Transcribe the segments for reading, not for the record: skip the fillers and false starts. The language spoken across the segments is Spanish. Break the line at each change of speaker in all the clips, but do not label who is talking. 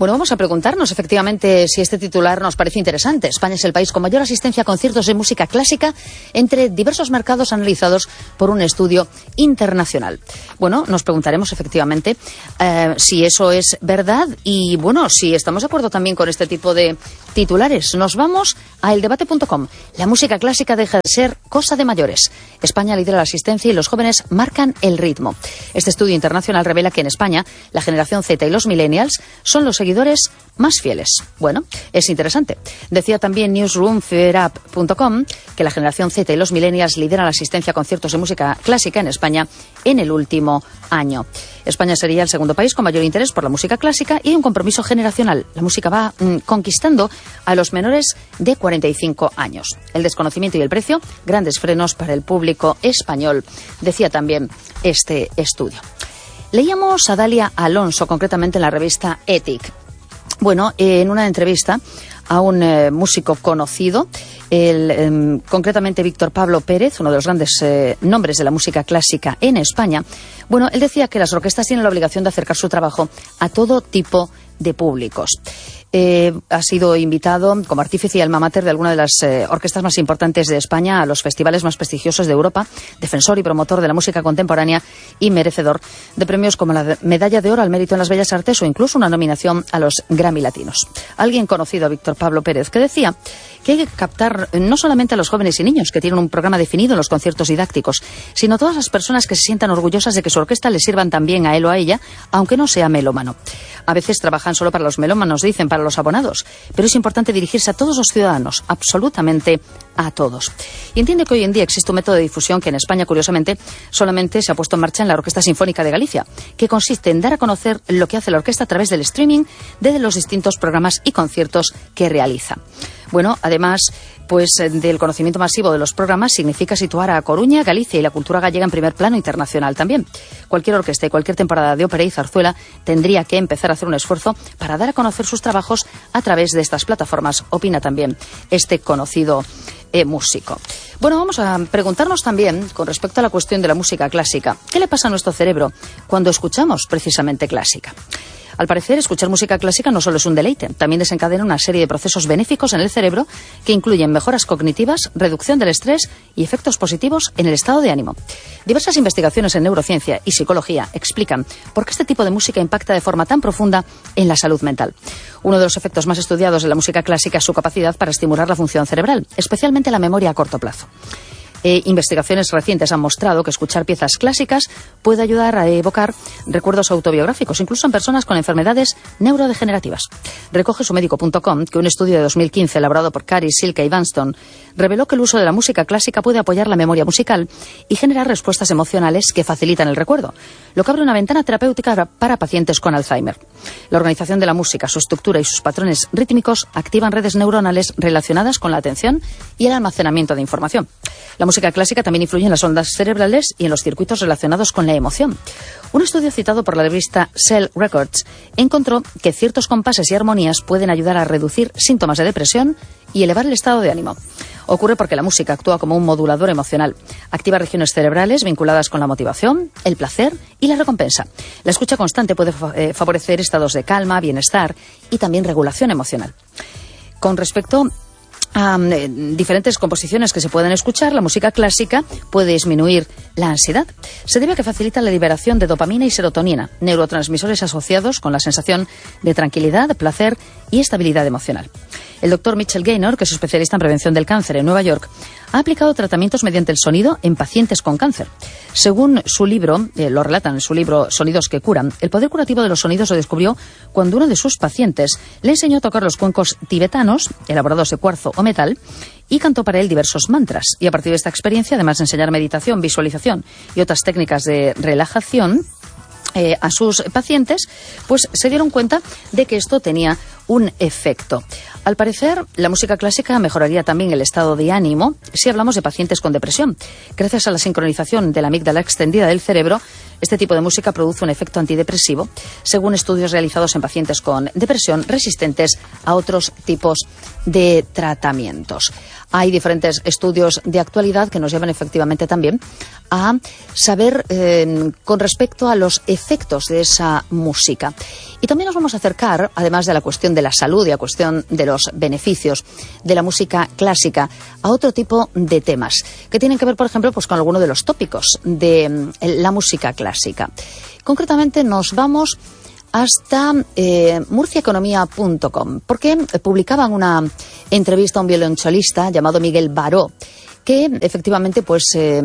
Bueno, vamos a preguntarnos efectivamente si este titular nos parece interesante. España es el país con mayor asistencia a conciertos de música clásica entre diversos mercados analizados por un estudio internacional. Bueno, nos preguntaremos efectivamente si eso es verdad y, bueno, si estamos de acuerdo también con este tipo de titulares. Nos vamos a eldebate.com. La música clásica deja de ser cosa de mayores. España lidera la asistencia y los jóvenes marcan el ritmo. Este estudio internacional revela que en España la generación Z y los millennials son los seguidores más fieles. Bueno, es interesante. Decía también newsroomfeedup.com que la generación Z y los millennials lideran la asistencia a conciertos de música clásica en España en el último año. España sería el segundo país con mayor interés por la música clásica y hay un compromiso generacional. La música va conquistando a los menores de 45 años. El desconocimiento y el precio, grandes frenos para el público español, decía también este estudio. Leíamos a Dalia Alonso, concretamente en la revista Ethic. Bueno, en una entrevista a un músico conocido, concretamente Víctor Pablo Pérez, uno de los grandes nombres de la música clásica en España. Bueno, él decía que las orquestas tienen la obligación de acercar su trabajo a todo tipo de públicos. Ha sido invitado como artífice y alma mater de alguna de las orquestas más importantes de España a los festivales más prestigiosos de Europa, defensor y promotor de la música contemporánea y merecedor de premios como la Medalla de Oro al Mérito en las Bellas Artes o incluso una nominación a los Grammy Latinos. Alguien conocido a Víctor Pablo Pérez que decía que hay que captar no solamente a los jóvenes y niños que tienen un programa definido en los conciertos didácticos, sino a todas las personas que se sientan orgullosas de que su orquesta les sirvan también a él o a ella, aunque no sea melómano. A veces trabajan solo para los melómanos, dicen, para los abonados, pero es importante dirigirse a todos los ciudadanos, absolutamente a todos. Y entiende que hoy en día existe un método de difusión que en España, curiosamente, solamente se ha puesto en marcha en la Orquesta Sinfónica de Galicia, que consiste en dar a conocer lo que hace la orquesta a través del streaming de los distintos programas y conciertos que realiza. Bueno, además, pues del conocimiento masivo de los programas significa situar a Coruña, Galicia y la cultura gallega en primer plano internacional también. Cualquier orquesta y cualquier temporada de ópera y zarzuela tendría que empezar a hacer un esfuerzo para dar a conocer sus trabajos a través de estas plataformas, opina también este conocido músico. Bueno, vamos a preguntarnos también con respecto a la cuestión de la música clásica. ¿Qué le pasa a nuestro cerebro cuando escuchamos precisamente clásica? Al parecer, escuchar música clásica no solo es un deleite, también desencadena una serie de procesos benéficos en el cerebro que incluyen mejoras cognitivas, reducción del estrés y efectos positivos en el estado de ánimo. Diversas investigaciones en neurociencia y psicología explican por qué este tipo de música impacta de forma tan profunda en la salud mental. Uno de los efectos más estudiados de la música clásica es su capacidad para estimular la función cerebral, especialmente la memoria a corto plazo. Investigaciones recientes han mostrado que escuchar piezas clásicas puede ayudar a evocar recuerdos autobiográficos, incluso en personas con enfermedades neurodegenerativas. Recoge sumedico.com que un estudio de 2015 elaborado por Cary, Silke y Vanston reveló que el uso de la música clásica puede apoyar la memoria musical y generar respuestas emocionales que facilitan el recuerdo, lo que abre una ventana terapéutica para pacientes con Alzheimer. La organización de la música, su estructura y sus patrones rítmicos activan redes neuronales relacionadas con la atención y el almacenamiento de información. La música clásica también influye en las ondas cerebrales y en los circuitos relacionados con la emoción. Un estudio citado por la revista Cell Records encontró que ciertos compases y armonías pueden ayudar a reducir síntomas de depresión y elevar el estado de ánimo. Ocurre porque la música actúa como un modulador emocional. Activa regiones cerebrales vinculadas con la motivación, el placer y la recompensa. La escucha constante puede favorecer estados de calma, bienestar y también regulación emocional. Con respecto a diferentes composiciones que se pueden escuchar, la música clásica puede disminuir la ansiedad. Se debe a que facilita la liberación de dopamina y serotonina, neurotransmisores asociados con la sensación de tranquilidad, placer y estabilidad emocional. El doctor Mitchell Gaynor, que es especialista en prevención del cáncer en Nueva York, ha aplicado tratamientos mediante el sonido en pacientes con cáncer. Según su libro, lo relatan en su libro Sonidos que curan, el poder curativo de los sonidos lo descubrió cuando uno de sus pacientes le enseñó a tocar los cuencos tibetanos, elaborados de cuarzo o metal, y cantó para él diversos mantras. Y a partir de esta experiencia, además de enseñar meditación, visualización y otras técnicas de relajación a sus pacientes, pues se dieron cuenta de que esto tenía un efecto. Al parecer, la música clásica mejoraría también el estado de ánimo si hablamos de pacientes con depresión. Gracias a la sincronización de la amígdala extendida del cerebro, este tipo de música produce un efecto antidepresivo, según estudios realizados en pacientes con depresión resistentes a otros tipos de tratamientos. hay diferentes estudios de actualidad que nos llevan efectivamente también a saber con respecto a los efectos de esa música. Y también nos vamos a acercar, además de la cuestión de la salud y a cuestión de los beneficios de la música clásica, a otro tipo de temas que tienen que ver, por ejemplo, pues con alguno de los tópicos de la música clásica. Concretamente nos vamos hasta murciaeconomía.com, porque publicaban una entrevista a un violonchelista llamado Miguel Baró, que efectivamente pues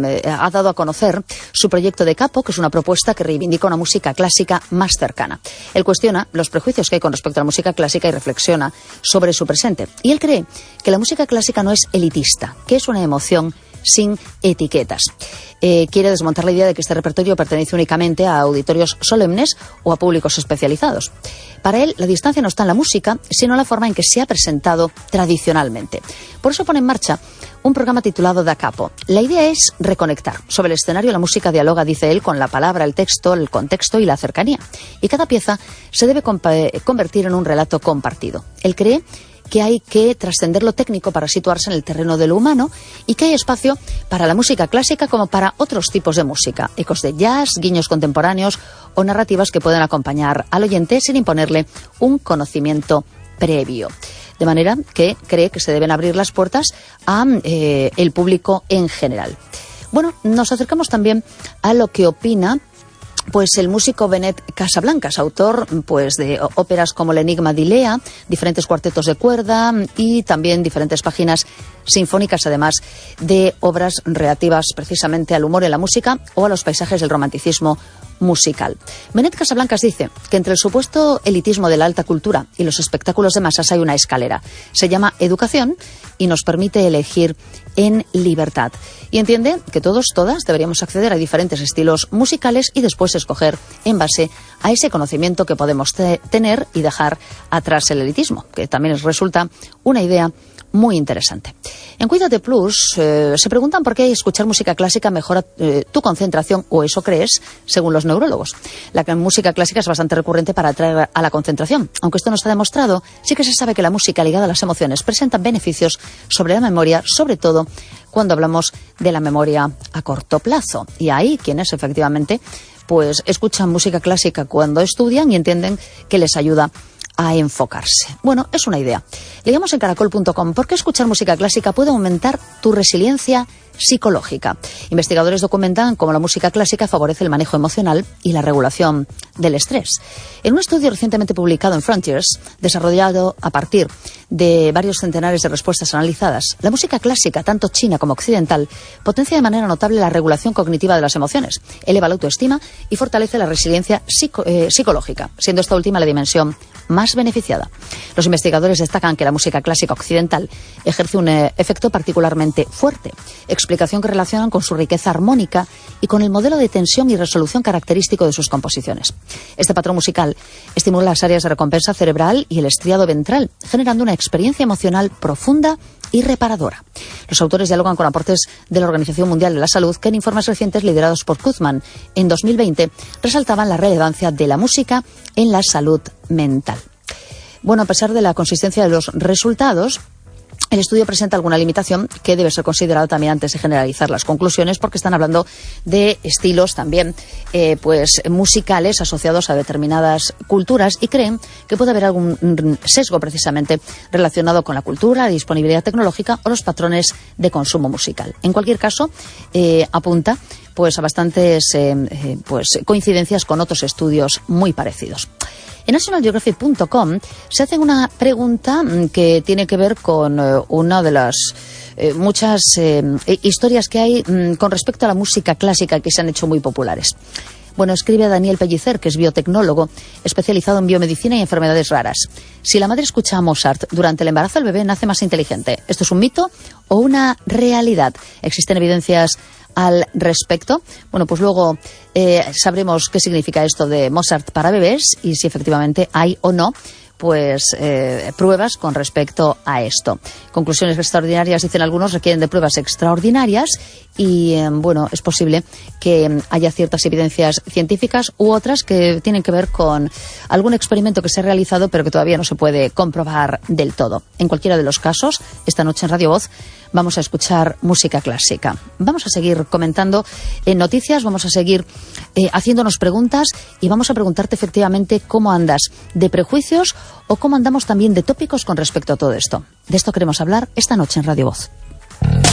ha dado a conocer su proyecto de capo, que es una propuesta que reivindica una música clásica más cercana. Él cuestiona los prejuicios que hay con respecto a la música clásica y reflexiona sobre su presente. Y él cree que la música clásica no es elitista, que es una emoción sin etiquetas. Quiere desmontar la idea de que este repertorio pertenece únicamente a auditorios solemnes o a públicos especializados. Para él, la distancia no está en la música, sino en la forma en que se ha presentado tradicionalmente. Por eso pone en marcha un programa titulado Da Capo. La idea es reconectar. Sobre el escenario la música dialoga, dice él, con la palabra, el texto, el contexto y la cercanía. Y cada pieza se debe convertir en un relato compartido. Él cree que hay que trascender lo técnico para situarse en el terreno de lo humano y que hay espacio para la música clásica como para otros tipos de música, ecos de jazz, guiños contemporáneos o narrativas que pueden acompañar al oyente sin imponerle un conocimiento previo. De manera que cree que se deben abrir las puertas a el público en general. Bueno, nos acercamos también a lo que opina pues el músico Benet Casablancas, autor pues de óperas como El enigma de Ilea, diferentes cuartetos de cuerda y también diferentes páginas sinfónicas, además de obras relativas precisamente al humor en la música o a los paisajes del romanticismo musical. Benet Casablancas dice que entre el supuesto elitismo de la alta cultura y los espectáculos de masas hay una escalera. Se llama educación y nos permite elegir en libertad. Y entiende que todos, todas, deberíamos acceder a diferentes estilos musicales y después escoger en base a ese conocimiento que podemos tener y dejar atrás el elitismo, que también resulta una idea muy interesante. En Cuídate Plus se preguntan por qué escuchar música clásica mejora tu concentración, o eso crees, según los neurólogos. La música clásica es bastante recurrente para atraer a la concentración. Aunque esto no está demostrado, sí que se sabe que la música ligada a las emociones presenta beneficios sobre la memoria, sobre todo cuando hablamos de la memoria a corto plazo. Y hay quienes efectivamente pues escuchan música clásica cuando estudian y entienden que les ayuda a enfocarse. Bueno, es una idea. Leemos en caracol.com por qué escuchar música clásica puede aumentar tu resiliencia psicológica. Investigadores documentan cómo la música clásica favorece el manejo emocional y la regulación del estrés. En un estudio recientemente publicado en Frontiers, desarrollado a partir de varios centenares de respuestas analizadas, la música clásica, tanto china como occidental, potencia de manera notable la regulación cognitiva de las emociones, eleva la autoestima y fortalece la resiliencia psicológica, siendo esta última la dimensión más beneficiada. Los investigadores destacan que la música clásica occidental ejerce un efecto particularmente fuerte, explicación que relacionan con su riqueza armónica y con el modelo de tensión y resolución característico de sus composiciones. Este patrón musical estimula las áreas de recompensa cerebral y el estriado ventral, generando una experiencia emocional profunda y reparadora. Los autores dialogan con aportes de la Organización Mundial de la Salud, que en informes recientes liderados por Kuzman en 2020 resaltaban la relevancia de la música en la salud mental. Bueno, a pesar de la consistencia de los resultados, el estudio presenta alguna limitación que debe ser considerada también antes de generalizar las conclusiones, porque están hablando de estilos también pues musicales asociados a determinadas culturas y creen que puede haber algún sesgo precisamente relacionado con la cultura, la disponibilidad tecnológica o los patrones de consumo musical. En cualquier caso, apunta pues a bastantes pues coincidencias con otros estudios muy parecidos. En nationalgeographic.com se hace una pregunta que tiene que ver con una de las muchas historias que hay con respecto a la música clásica que se han hecho muy populares. Bueno, escribe Daniel Pellicer, que es biotecnólogo, especializado en biomedicina y enfermedades raras. Si la madre escucha a Mozart durante el embarazo, el bebé nace más inteligente. ¿Esto es un mito o una realidad? ¿Existen evidencias al respecto? Bueno, pues luego sabremos qué significa esto de Mozart para bebés y si efectivamente hay o no pues pruebas con respecto a esto. Conclusiones extraordinarias, dicen algunos, requieren de pruebas extraordinarias y, bueno, es posible que haya ciertas evidencias científicas u otras que tienen que ver con algún experimento que se ha realizado pero que todavía no se puede comprobar del todo. En cualquiera de los casos, esta noche en Radio Voz vamos a escuchar música clásica. Vamos a seguir comentando noticias, vamos a seguir haciéndonos preguntas y vamos a preguntarte efectivamente cómo andas de prejuicios o cómo andamos también de tópicos con respecto a todo esto. De esto queremos hablar esta noche en Radio Voz.